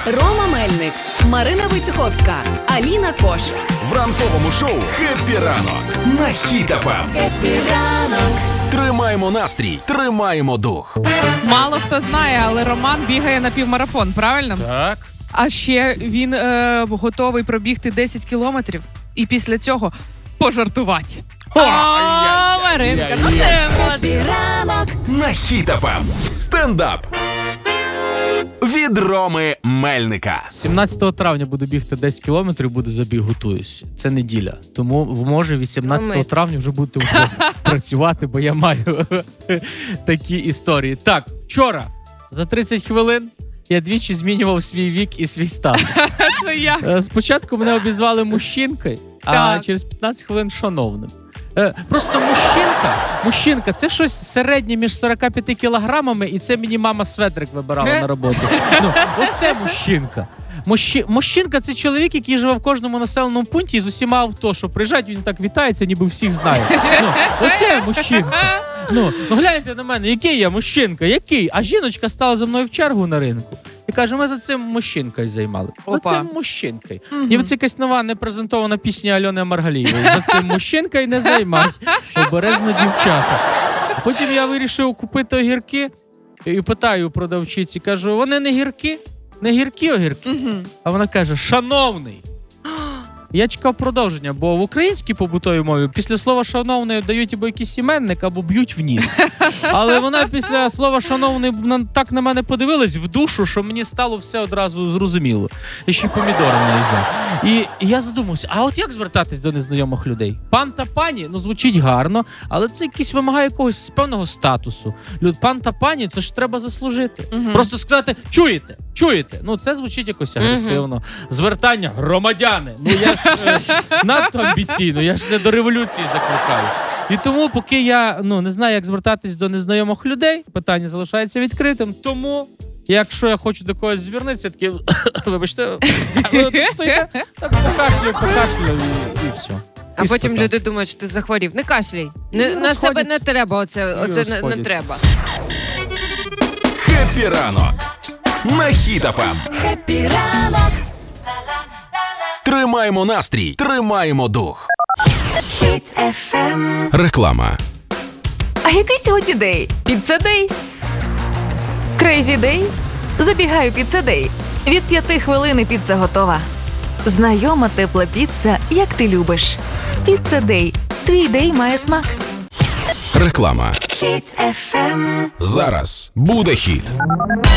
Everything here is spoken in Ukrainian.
Рома Мельник, Марина Войцеховська, Аліна Кош. В ранковому шоу «Хеппі ранок» на Хіт ФМ. Хеппі ранок. Тримаємо настрій, тримаємо дух. Мало хто знає, але Роман бігає на півмарафон, правильно? Так. А ще він готовий пробігти 10 кілометрів і після цього пожартувати. Маринка, ну ти молодець. Хеппі ранок. На Хіт ФМ. Стендап. Від Роми Мельника. 17 травня буду бігти 10 кілометрів, буде забіг, готуюсь. Це неділя. Тому, може, 18 травня вже будете працювати, бо я маю такі історії. Так, вчора за 30 хвилин я двічі змінював свій вік і свій стан. Це як? Спочатку мене обізвали мужчинкою, а Так. через 15 хвилин шановним. Просто мужчинка, це щось середнє між 45 кілограмами, і це мені мама светрик вибирала на роботу. Ну, оце мужчинка. Мужчинка – це чоловік, який живе в кожному населеному пункті і з усіма авто, що приїжджають, він так вітається, ніби всіх знає. Ну, оце мужчинка. Ну, гляньте на мене, який я мужчинка, який? А жіночка стала за мною в чергу на ринку і каже, ми за цим мужчинкою займали. За Опа. цим мужчинкою. Ніби це якась нова непрезентована пісня Альони Маргалієвої. За цим мужчинкою не займайся. Обережно, дівчата. Потім я вирішив купити огірки і питаю у продавчиці, кажу, вони не гіркі? Не гіркі огірки? А вона каже, шановний. Я чекав продовження, бо в українській побутовій мові після слова «шановний» дають або якийсь іменник, або б'ють в ніс. Але вона після слова «шановний» так на мене подивилась в душу, що мені стало все одразу зрозуміло. Я ще й помідори не взяв. І я задумався, а от як звертатись до незнайомих людей? Пан та пані, ну звучить гарно, але це якийсь вимагає якогось певного статусу. Пан та пані, це ж треба заслужити. Просто сказати «чуєте?» Ну це звучить якось агресивно. Звертання «громадяни». Ну я ж надто амбіційно, я ж не до революції закликаю. І тому, поки я не знаю, як звертатись до незнайомих людей, питання залишається відкритим. Тому, якщо я хочу до когось звернутися, такі, вибачте, ви тут стоїте, так покашлюю і все. А І потім спитав. люди думають, що ти захворів. Не кашляй. На себе не треба, оце не розходять. треба. «Хеппі ранок» на Хіт ФМ. Хеппі ранок. Тримаємо настрій, тримаємо дух. Хіт ФМ. Реклама. А який сьогодні день? Піца-дей? Крейзі дей? Забігаю піца-дей. Від 5 хвилин піца готова. Знайома тепла піца, як ти любиш. Піца-дей. Твій дей має смак. Реклама. Хіт ФМ. Зараз буде хіт.